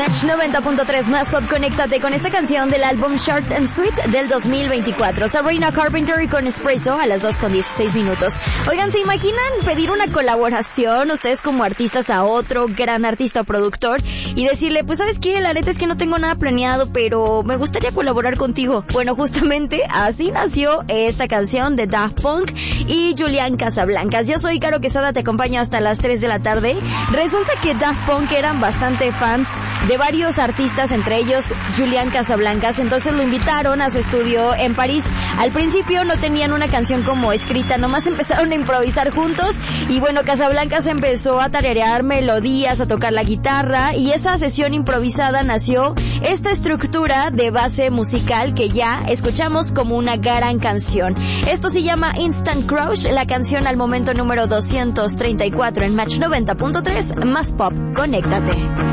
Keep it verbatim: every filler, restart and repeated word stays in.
Match noventa punto tres más pop, conéctate con esta canción del álbum Short and Sweet del dos mil veinticuatro. Sabrina Carpenter con Espresso a las dos con dieciséis minutos. Oigan, ¿se imaginan pedir una colaboración ustedes como artistas a otro gran artista o productor y decirle, pues sabes qué, la neta es que no tengo nada planeado, pero me gustaría colaborar contigo? Bueno, justamente así nació esta canción de Daft Punk y Julián Casablancas. Yo soy Caro Quesada, te acompaño hasta las tres de la tarde. Resulta que Daft Punk eran bastante fans de varios artistas, entre ellos Julián Casablancas, entonces lo invitaron a su estudio en París. Al principio no tenían una canción como escrita, nomás empezaron a improvisar juntos y bueno, Casablancas empezó a tararear melodías, a tocar la guitarra y esa sesión improvisada nació esta estructura de base musical que ya escuchamos como una gran canción. Esto se llama Instant Crush, la canción al momento número doscientos treinta y cuatro en Match noventa punto tres más pop, conéctate.